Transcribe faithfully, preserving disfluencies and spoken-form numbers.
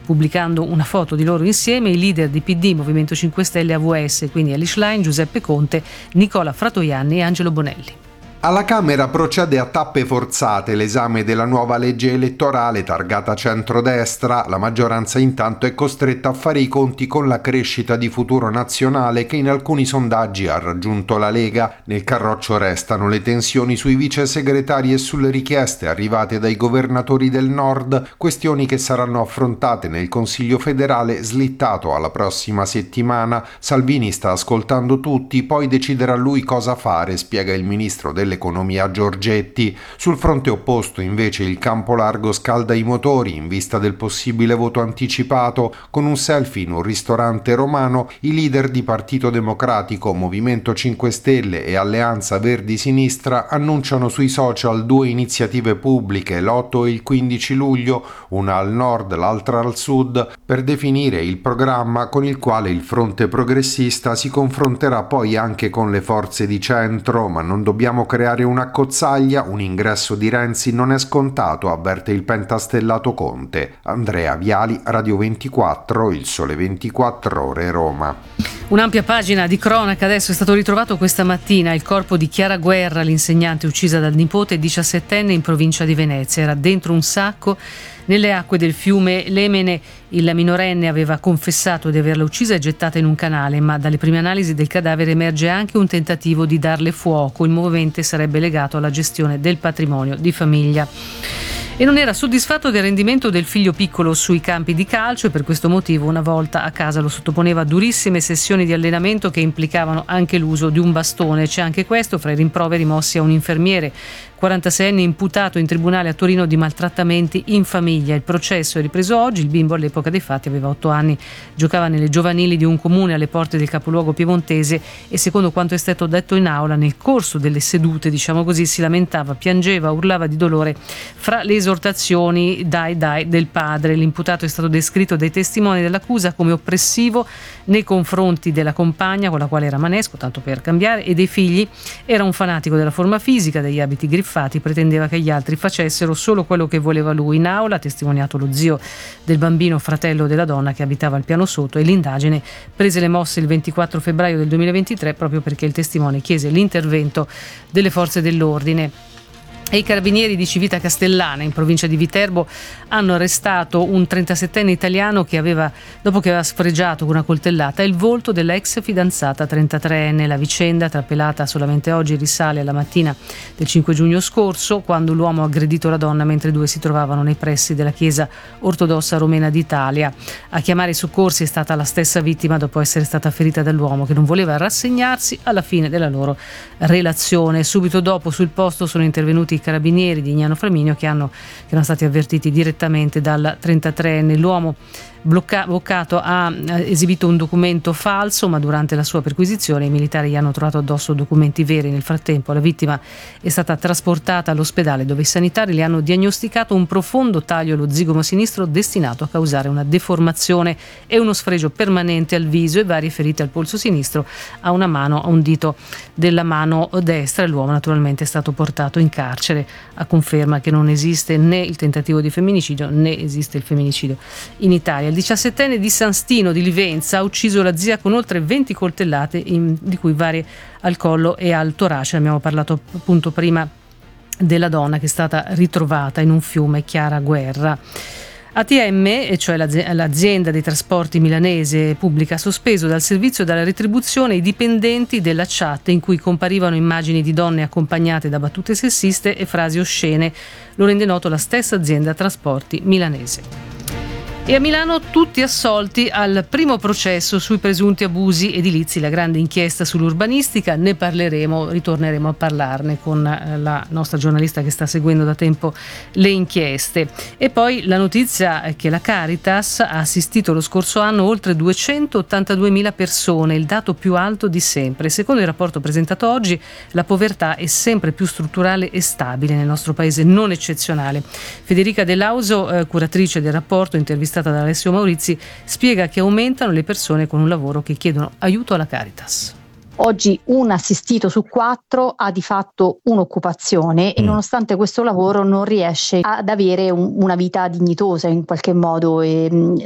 pubblicando una foto di loro insieme, i leader di P D, Movimento cinque Stelle e A V S, quindi Elly Schlein, Giuseppe Conte, Nicola Fratoianni e Angelo Bonelli. Alla Camera procede a tappe forzate l'esame della nuova legge elettorale targata centrodestra. La maggioranza intanto è costretta a fare i conti con la crescita di Futuro Nazionale che in alcuni sondaggi ha raggiunto la Lega. Nel carroccio restano le tensioni sui vice segretari e sulle richieste arrivate dai governatori del Nord, questioni che saranno affrontate nel Consiglio federale slittato alla prossima settimana. Salvini sta ascoltando tutti, poi deciderà lui cosa fare, spiega il ministro del l'economia Giorgetti. Sul fronte opposto invece il campo largo scalda i motori in vista del possibile voto anticipato. Con un selfie in un ristorante romano i leader di Partito Democratico, Movimento cinque Stelle e Alleanza Verdi Sinistra annunciano sui social due iniziative pubbliche, l'otto e il quindici luglio, una al nord, l'altra al sud, per definire il programma con il quale il fronte progressista si confronterà poi anche con le forze di centro. Ma non dobbiamo creare una cozzaglia, un ingresso di Renzi non è scontato, avverte il pentastellato Conte. Andrea Viali, Radio ventiquattro, Il Sole ventiquattro Ore, Roma. Un'ampia pagina di cronaca adesso. È stato ritrovato questa mattina il corpo di Chiara Guerra, l'insegnante uccisa dal nipote diciassettenne in provincia di Venezia. Era dentro un sacco nelle acque del fiume Lemene. Il minorenne aveva confessato di averla uccisa e gettata in un canale, ma dalle prime analisi del cadavere emerge anche un tentativo di darle fuoco. Il movente sarebbe legato alla gestione del patrimonio di famiglia. E non era soddisfatto del rendimento del figlio piccolo sui campi di calcio e per questo motivo una volta a casa lo sottoponeva a durissime sessioni di allenamento che implicavano anche l'uso di un bastone. C'è anche questo fra i rimproveri mossi a un infermiere. quarantaseienne imputato in tribunale a Torino di maltrattamenti in famiglia. Il processo è ripreso oggi. Il bimbo all'epoca dei fatti aveva otto anni, giocava nelle giovanili di un comune alle porte del capoluogo piemontese e secondo quanto è stato detto in aula nel corso delle sedute, diciamo così, si lamentava, piangeva, urlava di dolore fra le esortazioni dai dai del padre. L'imputato è stato descritto dai testimoni dell'accusa come oppressivo nei confronti della compagna con la quale era manesco, tanto per cambiare, e dei figli. Era un fanatico della forma fisica, degli abiti griffati, pretendeva che gli altri facessero solo quello che voleva lui. In aula ha testimoniato lo zio del bambino, fratello della donna che abitava al piano sotto, e l'indagine prese le mosse il ventiquattro febbraio del duemilaventitré proprio perché il testimone chiese l'intervento delle forze dell'ordine. E i carabinieri di Civita Castellana, in provincia di Viterbo, hanno arrestato un trentasettenne italiano che aveva, dopo che aveva sfregiato con una coltellata il volto della ex fidanzata trentatreenne. La vicenda, trapelata solamente oggi, risale alla mattina del cinque giugno scorso, quando l'uomo ha aggredito la donna mentre i due si trovavano nei pressi della chiesa ortodossa romena d'Italia. A chiamare i soccorsi è stata la stessa vittima dopo essere stata ferita dall'uomo che non voleva rassegnarsi alla fine della loro relazione. Subito dopo sul posto sono intervenuti i carabinieri di Ignano Flaminio che, hanno, che erano stati avvertiti direttamente dal trentatreenne. L'uomo blocca, bloccato ha esibito un documento falso, ma durante la sua perquisizione i militari gli hanno trovato addosso documenti veri. Nel frattempo la vittima è stata trasportata all'ospedale dove i sanitari le hanno diagnosticato un profondo taglio allo zigomo sinistro destinato a causare una deformazione e uno sfregio permanente al viso e varie ferite al polso sinistro, a una mano, a un dito della mano destra. L'uomo naturalmente è stato portato in carcere, a conferma che non esiste né il tentativo di femminicidio né esiste il femminicidio in Italia. Il diciassettenne di San Stino di Livenza ha ucciso la zia con oltre venti coltellate, in, di cui varie al collo e al torace. Abbiamo parlato appunto prima della donna che è stata ritrovata in un fiume, Chiara Guerra. A T M, cioè l'azienda dei trasporti milanese pubblica, ha sospeso dal servizio e dalla retribuzione i dipendenti della chat in cui comparivano immagini di donne accompagnate da battute sessiste e frasi oscene. Lo rende noto la stessa azienda trasporti milanese. E a Milano tutti assolti al primo processo sui presunti abusi edilizi, la grande inchiesta sull'urbanistica. Ne parleremo, ritorneremo a parlarne con la nostra giornalista che sta seguendo da tempo le inchieste. E poi la notizia è che la Caritas ha assistito lo scorso anno oltre duecentottantaduemila persone, il dato più alto di sempre. Secondo il rapporto presentato oggi, la povertà è sempre più strutturale e stabile nel nostro paese, non eccezionale. Federica De Lauso, eh, curatrice del rapporto, intervistata da Alessio Maurizi, spiega che aumentano le persone con un lavoro che chiedono aiuto alla Caritas. Oggi un assistito su quattro ha di fatto un'occupazione e nonostante questo lavoro non riesce ad avere un, una vita dignitosa in qualche modo, e